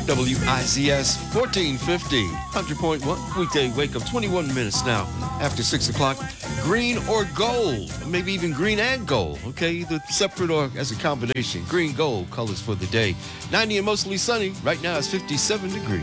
WIZS 1450, 100.1, weekday wake up, 21 minutes now after 6 o'clock. Green or gold, maybe even green and gold, okay? Either separate or as a combination. Green, gold, colors for the day. 90 and mostly sunny. Right now it's 57 degrees.